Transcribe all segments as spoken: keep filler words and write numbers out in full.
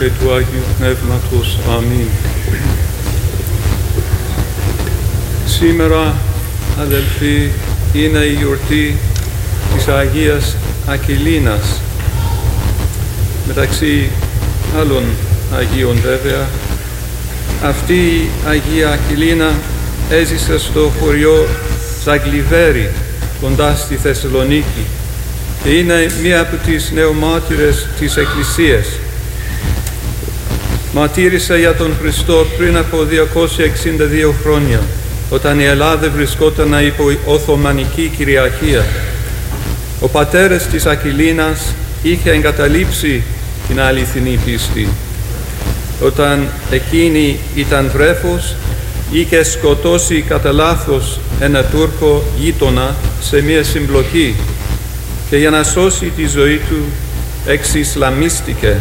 και του Αγίου Πνεύματος. Αμήν. Σήμερα, αδελφοί, είναι η γιορτή της Αγίας Ακυλίνας. Μεταξύ άλλων Αγίων βέβαια, αυτή η Αγία Ακυλίνα έζησε στο χωριό Ζαγκλιβέρι, κοντά στη Θεσσαλονίκη, και είναι μία από τις νεομάρτυρες της Εκκλησίας. Μαρτύρησε για τον Χριστό πριν από διακόσια εξήντα δύο χρόνια, όταν η Ελλάδα βρισκόταν υπό Οθωμανική κυριαρχία. Ο πατέρας της Ακυλίνας είχε εγκαταλείψει την αληθινή πίστη. Όταν εκείνη ήταν βρέφος, είχε σκοτώσει κατά λάθος ένα Τούρκο γείτονα σε μία συμπλοκή και για να σώσει τη ζωή του εξισλαμίστηκε.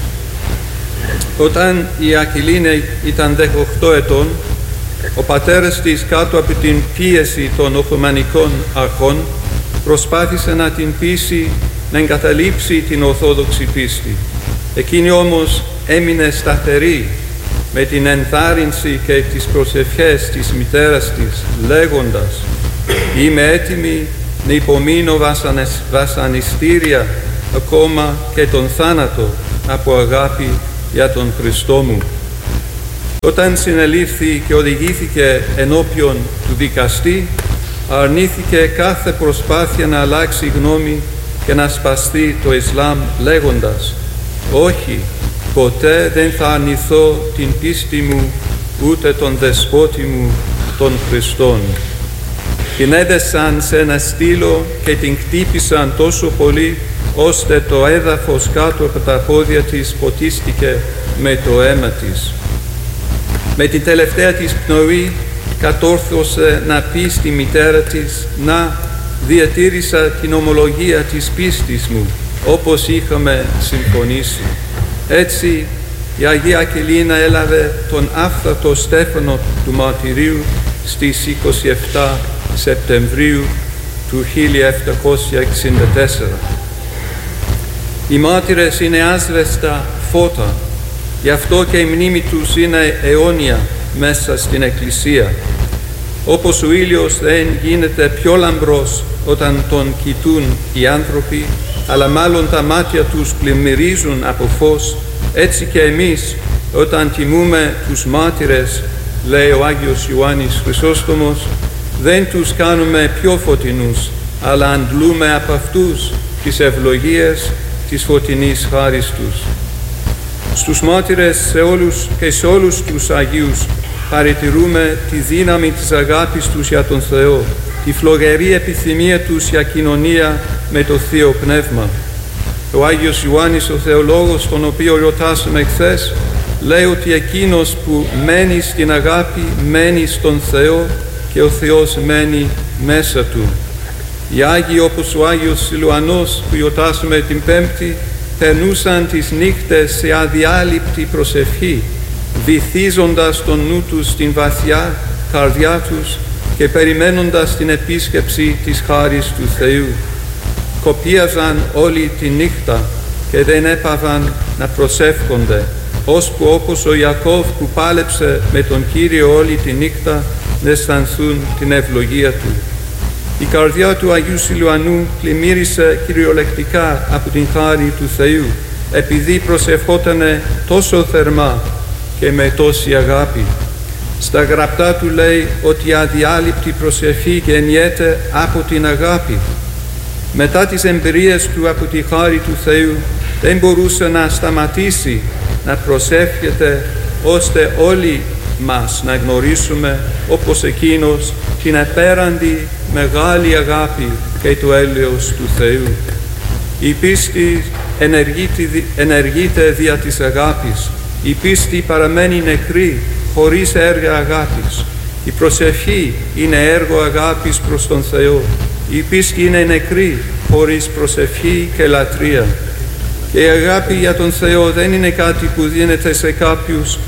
Όταν η Ακυλίνα ήταν δεκαοκτώ ετών, ο πατέρας της, κάτω από την πίεση των Οθωμανικών αρχών, προσπάθησε να την πείσει να εγκαταλείψει την Ορθόδοξη πίστη. Εκείνη όμως έμεινε σταθερή με την ενθάρρυνση και τις προσευχές της μητέρας της, λέγοντας «Είμαι έτοιμη να υπομείνω βασανιστήρια, ακόμα και τον θάνατο, από αγάπη για τον Χριστό μου». Όταν συνελήφθη και οδηγήθηκε ενώπιον του δικαστή, αρνήθηκε κάθε προσπάθεια να αλλάξει γνώμη και να σπαστεί το Ισλάμ, λέγοντας «Όχι, ποτέ δεν θα αρνηθώ την πίστη μου, ούτε τον δεσπότη μου, τον Χριστόν». Την έδεσαν σε ένα στήλο και την χτύπησαν τόσο πολύ, ώστε το έδαφος κάτω από τα πόδια της ποτίστηκε με το αίμα της. Με την τελευταία της πνοή κατόρθωσε να πει στη μητέρα της «Να, διατήρησα την ομολογία της πίστης μου, όπως είχαμε συμφωνήσει». Έτσι η Αγία Ακυλίνα έλαβε τον άφθαρτο στέφανο του μαρτυρίου στις είκοσι επτά Σεπτεμβρίου του χίλια επτακόσια εξήντα τέσσερα. Οι μάρτυρες είναι άσβεστα φώτα, γι' αυτό και η μνήμη τους είναι αιώνια μέσα στην Εκκλησία. Όπως ο ήλιος δεν γίνεται πιο λαμπρός όταν τον κοιτούν οι άνθρωποι, αλλά μάλλον τα μάτια τους πλημμυρίζουν από φως, έτσι και εμείς όταν τιμούμε τους μάρτυρες, λέει ο Άγιος Ιωάννης Χρυσόστομος, δεν τους κάνουμε πιο φωτεινούς, αλλά αντλούμε από αυτούς τις ευλογίες της φωτεινής χάρις τους. Στους μάρτυρες σε όλους και σε όλους τους Αγίους παρατηρούμε τη δύναμη της αγάπης τους για τον Θεό, τη φλογερή επιθυμία τους για κοινωνία με το Θείο Πνεύμα. Ο Άγιος Ιωάννης, ο θεολόγος, τον οποίο ρωτάσαμε χθες, λέει ότι εκείνος που μένει στην αγάπη μένει στον Θεό και ο Θεός μένει μέσα του. Οι Άγιοι, όπως ο Άγιος Σιλουανός που γιορτάσαμε την Πέμπτη, περνούσαν τις νύχτες σε αδιάλειπτη προσευχή, βυθίζοντας τον νου τους στην βαθιά καρδιά τους και περιμένοντας την επίσκεψη της χάρις του Θεού. Κοπίαζαν όλη τη νύχτα και δεν έπαβαν να προσεύχονται, ώσπου όπως ο Ιακώβ που πάλεψε με τον Κύριο όλη τη νύχτα να αισθανθούν την ευλογία του. Η καρδιά του Αγίου Σιλουανού πλημμύρισε κυριολεκτικά από την χάρη του Θεού, επειδή προσευχότανε τόσο θερμά και με τόση αγάπη. Στα γραπτά του λέει ότι η αδιάλειπτη προσευχή γεννιέται από την αγάπη. Μετά τις εμπειρίες του από τη χάρη του Θεού δεν μπορούσε να σταματήσει να προσεύχεται, ώστε όλοι μας να γνωρίσουμε όπως εκείνος την απέραντη μεγάλη αγάπη και το έλεος του Θεού. Η πίστη ενεργείται, ενεργείται δια της αγάπης. Η πίστη παραμένει νεκρή χωρίς έργα αγάπης. Η προσευχή είναι έργο αγάπης προς τον Θεό. Η πίστη είναι νεκρή χωρίς προσευχή και λατρεία. Και η αγάπη για τον Θεό δεν είναι κάτι που δίνεται σε κάποιους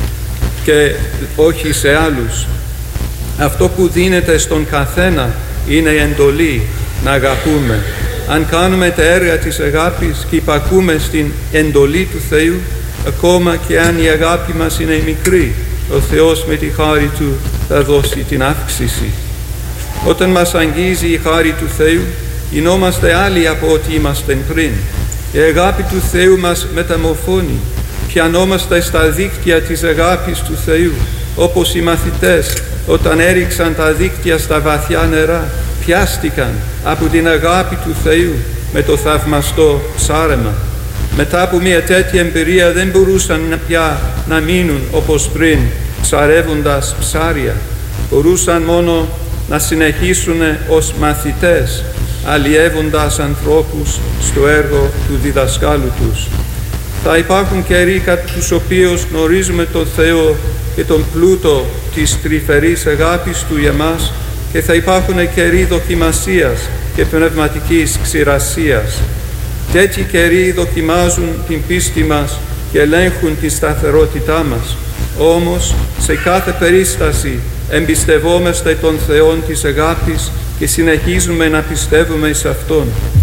και όχι σε άλλους. Αυτό που δίνεται στον καθένα είναι η εντολή να αγαπούμε. αν κάνουμε τα έργα της αγάπης και υπακούμε στην εντολή του Θεού, ακόμα και αν η αγάπη μας είναι μικρή, ο Θεός με τη χάρη Του θα δώσει την αύξηση. Όταν μας αγγίζει η χάρη του Θεού, γινόμαστε άλλοι από ό,τι είμαστε πριν. Η αγάπη του Θεού μας μεταμορφώνει. Πιανόμαστε στα δίκτυα της αγάπης του Θεού, όπως οι μαθητές όταν έριξαν τα δίκτυα στα βαθιά νερά, πιάστηκαν από την αγάπη του Θεού με το θαυμαστό ψάρεμα. Μετά από μια τέτοια εμπειρία δεν μπορούσαν πια να μείνουν όπως πριν, ψαρεύοντας ψάρια. Μπορούσαν μόνο να συνεχίσουν ως μαθητές, αλλιεύοντας ανθρώπους στο έργο του διδασκάλου τους. Θα υπάρχουν καιροί κατά τους οποίους γνωρίζουμε τον Θεό και τον πλούτο της τρυφερής αγάπης Του για μας, και θα υπάρχουν καιροί δοκιμασίας και πνευματικής ξηρασίας. Τέτοιοι καιροί δοκιμάζουν την πίστη μας και ελέγχουν τη σταθερότητά μας. Όμως, σε κάθε περίσταση εμπιστευόμαστε τον Θεό της αγάπης και συνεχίζουμε να πιστεύουμε σε Αυτόν.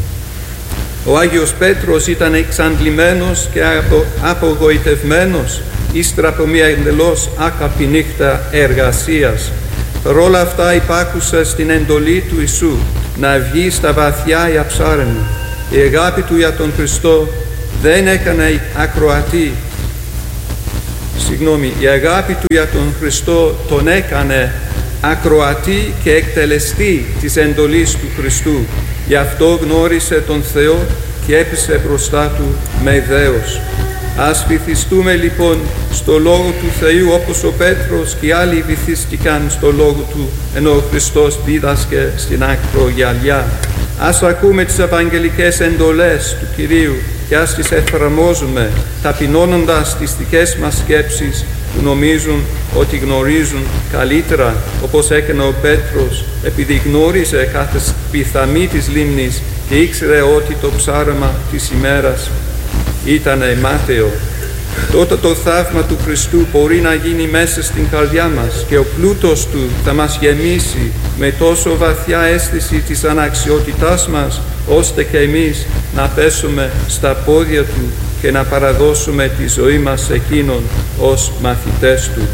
Ο Άγιος Πέτρος ήταν εξαντλημένος και απογοητευμένος ύστερα από μια εντελώς άκαπη νύχτα εργασίας. Παρ' όλα αυτά υπάκουσε στην εντολή του Ιησού να βγει στα βαθιά για ψάρεμα. Η αγάπη Του για τον Χριστό δεν έκανε ακροατή. Συγγνώμη, η αγάπη Του για τον Χριστό τον έκανε ακροατή και εκτελεστή της εντολής του Χριστού. Γι' αυτό γνώρισε τον Θεό και έπεσε μπροστά Του με δέος. Ας βυθιστούμε λοιπόν στο Λόγο του Θεού όπως ο Πέτρος και οι άλλοι βυθίστηκαν στο Λόγο Του, ενώ ο Χριστός δίδασκε στην ακρογιαλιά. Ας ακούμε τις ευαγγελικές εντολές του Κυρίου και ας τις εφαρμόζουμε, ταπεινώνοντας τις δικές μας σκέψεις που νομίζουν ότι γνωρίζουν καλύτερα, όπως έκανε ο Πέτρος, επειδή γνώριζε κάθε πιθαμή της λίμνης και ήξερε ότι το ψάρεμα της ημέρας ήταν μάταιο. Τότε το θαύμα του Χριστού μπορεί να γίνει μέσα στην καρδιά μας και ο πλούτος Του θα μας γεμίσει με τόσο βαθιά αίσθηση της αναξιότητάς μας, ώστε και εμείς να πέσουμε στα πόδια Του και να παραδώσουμε τη ζωή μας σε Εκείνον ως μαθητές Του.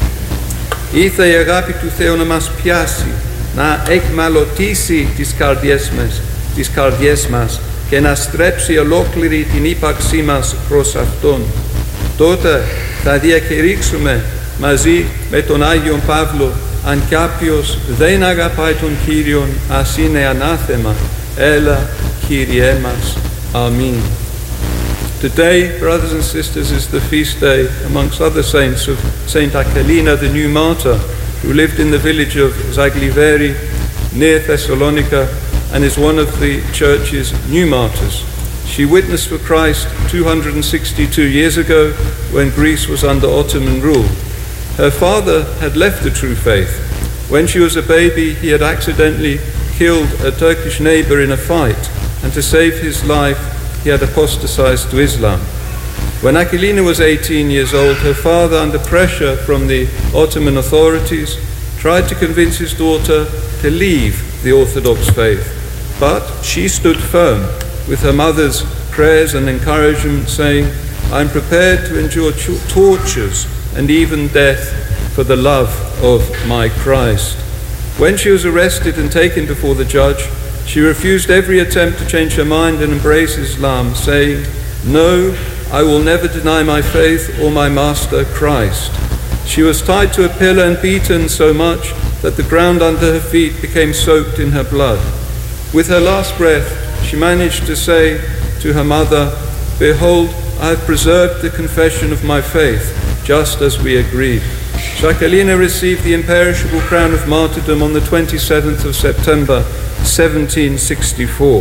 Ήρθε η αγάπη του Θεού να μας πιάσει, να εκμαλωτήσει τις καρδιές μας, τις καρδιές μας και να στρέψει ολόκληρη την ύπαρξή μας προς Αυτόν. Τότε θα διακηρύξουμε μαζί με τον Άγιο Παύλο, αν κάποιος δεν αγαπάει τον Κύριον, ας είναι ανάθεμα. Έλα, Κύριέ μας. Αμήν. Today, brothers and sisters, is the feast day, amongst other saints, of Saint Aquilina, the new martyr, who lived in the village of Zagliveri, near Thessalonica, and is one of the church's new martyrs. She witnessed for Christ two hundred sixty-two years ago when Greece was under Ottoman rule. Her father had left the true faith. When she was a baby, he had accidentally killed a Turkish neighbor in a fight, and to save his life, he had apostatized to Islam. When Aquilina was eighteen years old, her father, under pressure from the Ottoman authorities, tried to convince his daughter to leave the Orthodox faith. But she stood firm, with her mother's prayers and encouragement, saying, "I'm prepared to endure tortures and even death for the love of my Christ." When she was arrested and taken before the judge, she refused every attempt to change her mind and embrace Islam, saying, "No, I will never deny my faith or my master Christ." She was tied to a pillar and beaten so much that the ground under her feet became soaked in her blood. With her last breath, she managed to say to her mother, "Behold, I have preserved the confession of my faith, just as we agreed." Aquilina received the imperishable crown of martyrdom on the twenty-seventh of September, seventeen sixty-four.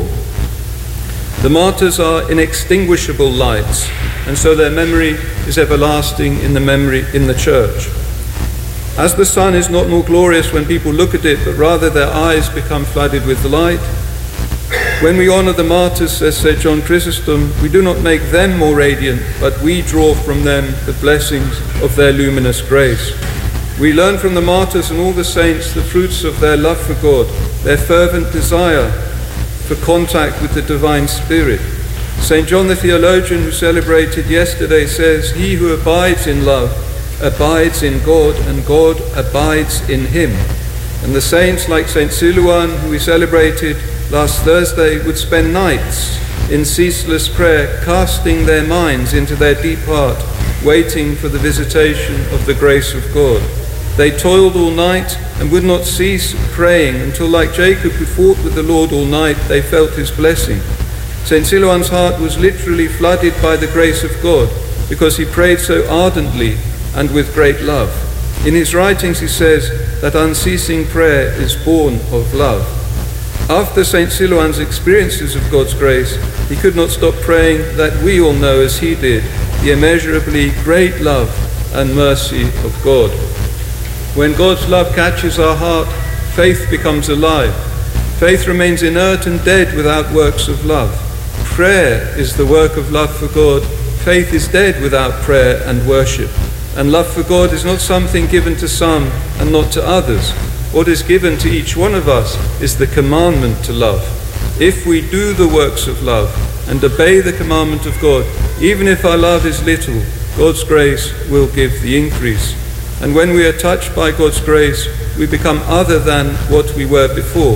The martyrs are inextinguishable lights, and so their memory is everlasting in the memory in the church. As the sun is not more glorious when people look at it, but rather their eyes become flooded with light, when we honor the martyrs, says Saint John Chrysostom, we do not make them more radiant, but we draw from them the blessings of their luminous grace. We learn from the martyrs and all the saints the fruits of their love for God, their fervent desire for contact with the divine Spirit. Saint John the Theologian, who celebrated yesterday, says, "He who abides in love abides in God, and God abides in him." And the saints like Saint Silouan, who we celebrated last Thursday, would spend nights in ceaseless prayer, casting their minds into their deep heart, waiting for the visitation of the grace of God. They toiled all night and would not cease praying until, like Jacob who fought with the Lord all night, they felt his blessing. Saint Silouan's heart was literally flooded by the grace of God because he prayed so ardently and with great love. In his writings he says that unceasing prayer is born of love. After Saint Silouan's experiences of God's grace, he could not stop praying that we all know as he did, the immeasurably great love and mercy of God. When God's love catches our heart, faith becomes alive. Faith remains inert and dead without works of love. Prayer is the work of love for God. Faith is dead without prayer and worship. And love for God is not something given to some and not to others. What is given to each one of us is the commandment to love. If we do the works of love and obey the commandment of God, even if our love is little, God's grace will give the increase. And when we are touched by God's grace, we become other than what we were before.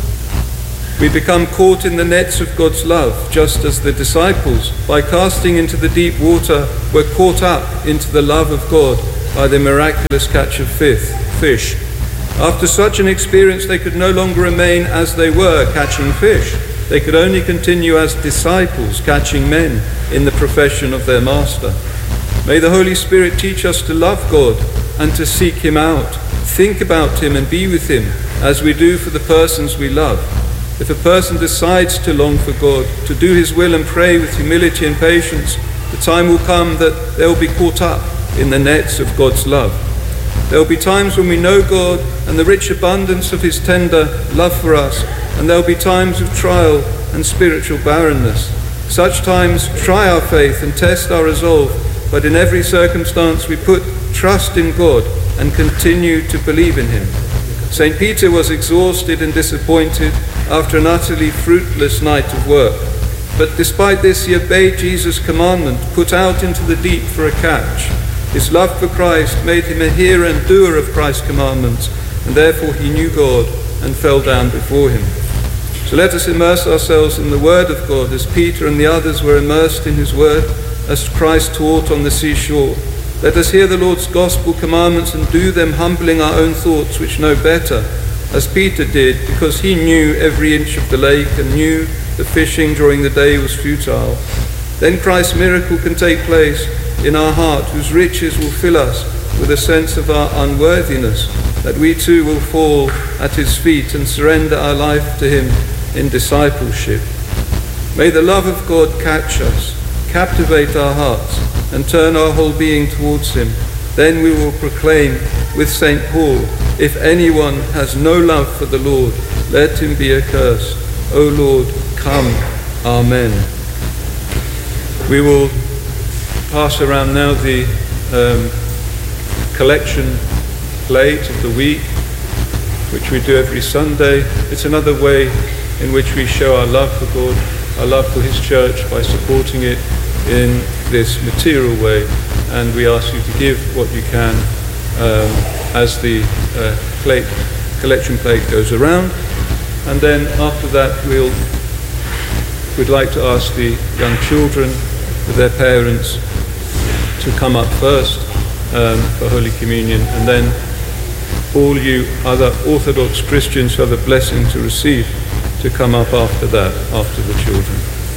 We become caught in the nets of God's love, just as the disciples, by casting into the deep water, were caught up into the love of God by the miraculous catch of fish. After such an experience, they could no longer remain as they were, catching fish. They could only continue as disciples, catching men in the profession of their master. May the Holy Spirit teach us to love God and to seek him out, think about him and be with him as we do for the persons we love. If a person decides to long for God, to do his will and pray with humility and patience, the time will come that they will be caught up in the nets of God's love. There will be times when we know God and the rich abundance of his tender love for us, and there will be times of trial and spiritual barrenness. Such times try our faith and test our resolve, but in every circumstance we put trust in God and continue to believe in him. Saint Peter was exhausted and disappointed after an utterly fruitless night of work. But despite this, he obeyed Jesus' commandment, put out into the deep for a catch. His love for Christ made him a hearer and doer of Christ's commandments, and therefore he knew God and fell down before him. So let us immerse ourselves in the word of God as Peter and the others were immersed in his word, as Christ taught on the seashore. Let us hear the Lord's gospel commandments and do them, humbling our own thoughts which know better, as Peter did, because he knew every inch of the lake and knew the fishing during the day was futile. Then Christ's miracle can take place in our heart, whose riches will fill us with a sense of our unworthiness, that we too will fall at his feet and surrender our life to him in discipleship. May the love of God catch us, captivate our hearts, and turn our whole being towards him. Then we will proclaim with Saint Paul, "If anyone has no love for the Lord, let him be accursed. O Lord, come. Amen." We will pass around now the um, collection plate of the week, which we do every Sunday. It's another way in which we show our love for God, our love for his church, by supporting it in this material way. And we ask you to give what you can um, as the uh, plate, collection plate goes around. And then after that, we'll, we'd like to ask the young children with their parents to come up first um, for Holy Communion, and then all you other Orthodox Christians who have the blessing to receive to come up after that, after the children.